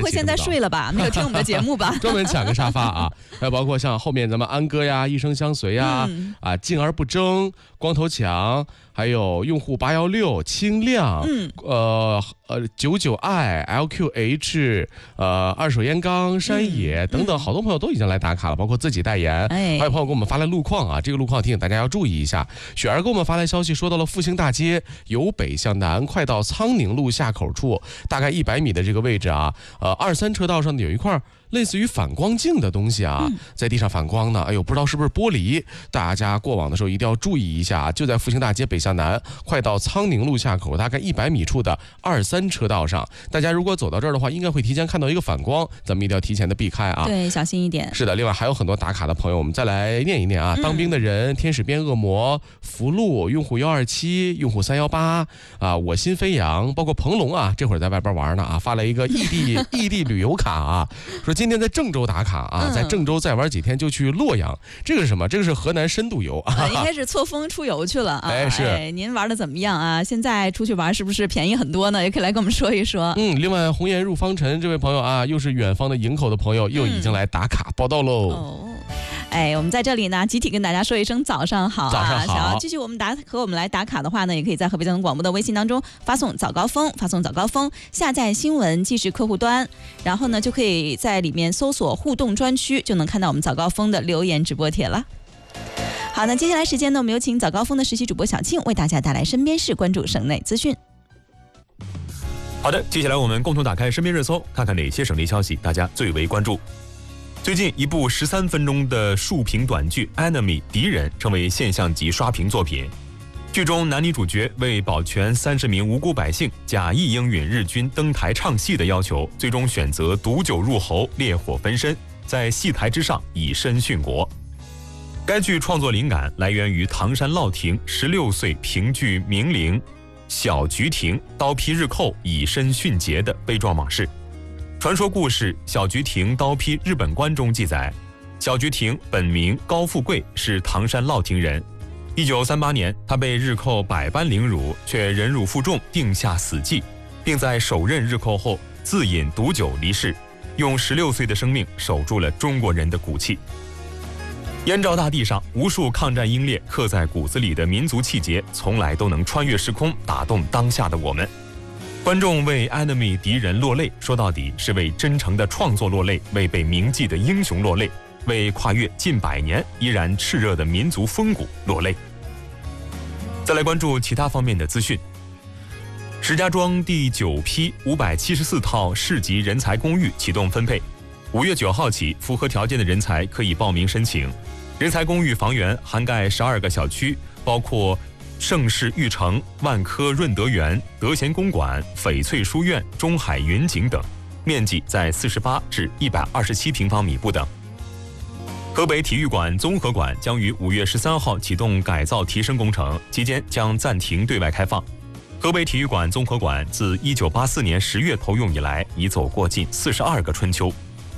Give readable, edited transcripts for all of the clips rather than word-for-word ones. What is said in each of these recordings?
会现在睡了吧？没有听我们的节目吧？ 专门抢个沙发啊！还有包括像后面咱们安哥呀、一生相随呀、静而不争、光头强，还有用户816、清亮，99i、LQH，二手烟缸、山野等等，好多朋友都已经来打卡了，包括自己代言。还有朋友给我们发来路况啊，这个路况提醒大家要注意一下。雪儿给我们发来消息，说到了复兴大街由北向南，快到苍宁路下口处，大概100米的这个位置啊，2、3车道上有一块类似于反光镜的东西啊，在地上反光呢。哎呦，不知道是不是玻璃，大家过往的时候一定要注意一下。就在复兴大街北向南，快到苍宁路下口，大概100米处的2、3车道上，大家如果走到这儿的话，应该会提前看到一个反光，咱们一定要提前的避开啊。 对，小心一点。 是的，另外还有很多打卡的朋友，我们再来念一念啊。当兵的人、天使变恶魔、福禄、用户127、用户318啊，我心飞扬，包括彭龙啊，这会儿在外边玩呢啊，发了一个异地旅游卡啊，说今天在郑州打卡啊，在郑州再玩几天就去洛阳。这个是什么？这个是河南深度游啊， 应该是错峰出游去了啊。 是。 您玩的怎么样啊？现在出去玩是不是便宜很多呢？也可以来跟我们说一说。 另外红颜入方尘这位朋友啊，又是远方的营口的朋友，又已经来打卡报道喽。 我们在这里呢，集体跟大家说一声早上好啊！ 早上好。 想要继续和我们来打卡的话呢，也可以在河北交通广播的微信当中发送早高峰，下载新闻即时客户端，然后呢就可以在里面搜索互动专区，就能看到我们早高峰的留言直播帖了。好，那接下来时间呢，我们有请早高峰的实习主播小庆为大家带来身边事，关注省内资讯。 好的，接下来我们共同打开身边热搜，看看哪些省内消息大家最为关注。最近一部13分钟的竖屏短剧《Enemy 敌人》成为现象级刷屏作品。剧中男女主角为保全30名无辜百姓，假意应允日军登台唱戏的要求，最终选择毒酒入喉，烈火焚身，在戏台之上以身殉国。该剧创作灵感来源于唐山乐亭16岁评剧名伶小菊亭刀劈日寇以身殉节的悲壮往事。传说故事《小菊亭刀劈日本关》中记载，小菊亭本名高富贵，是唐山乐亭人。1938年，他被日寇百般凌辱，却忍辱负重，定下死计，并在手刃日寇后自饮毒酒离世，用16岁的生命守住了中国人的骨气。燕赵大地上，无数抗战英烈刻在骨子里的民族气节，从来都能穿越时空，打动当下的我们。观众为 Enemy 敌人落泪，说到底是为真诚的创作落泪，为被铭记的英雄落泪，为跨越近100年依然炽热的民族风骨落泪。再来关注其他方面的资讯。石家庄第9批574套市级人才公寓启动分配，5月9号起，符合条件的人才可以报名申请。人才公寓房源涵盖12个小区，包括盛世育城、万科润德园、德贤公馆、翡翠书院、中海云景等，面积在48至127平方米不等。河北体育馆综合馆将于5月13号启动改造提升工程，期间将暂停对外开放。河北体育馆综合馆自1984年10月投用以来，已走过近42个春秋。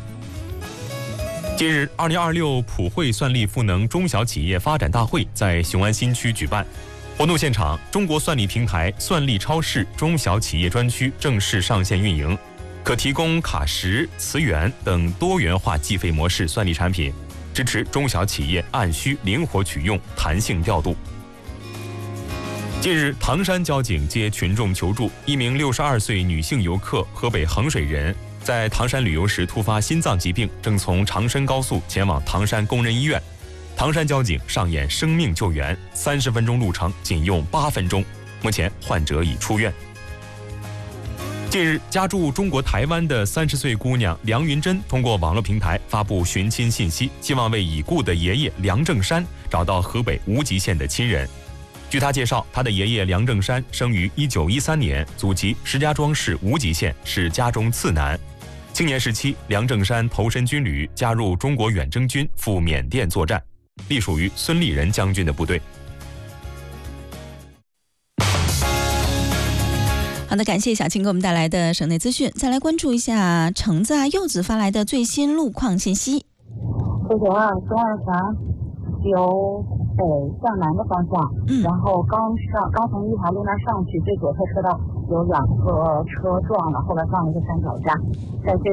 近日，2026普惠算力赋能中小企业发展大会在雄安新区举办。活动现场，中国算力平台算力超市中小企业专区正式上线运营，可提供卡什、磁源等多元化计费模式算力产品，支持中小企业按需灵活取用、弹性调度。近日，唐山交警接群众求助，一名62岁女性游客，河北衡水人，在唐山旅游时突发心脏疾病，正从长深高速前往唐山工人医院。唐山交警上演生命救援，30分钟路程仅用8分钟，目前患者已出院。近日，家住中国台湾的30岁姑娘梁云珍通过网络平台发布寻亲信息，希望为已故的爷爷梁正山找到河北无极县的亲人。据她介绍，她的爷爷梁正山生于1913年，祖籍石家庄市无极县，是家中次男。青年时期，梁正山投身军旅，加入中国远征军，赴缅甸作战，隶属于孙立人将军的部队。 好的，感谢小青给我们带来的省内资讯。再来关注一下橙子柚子发来的最新路况信息。 这是中二环由北向南的方向，然后刚从一华路那上去，最左侧车道有2个车撞了，后来放了一个三脚架，在这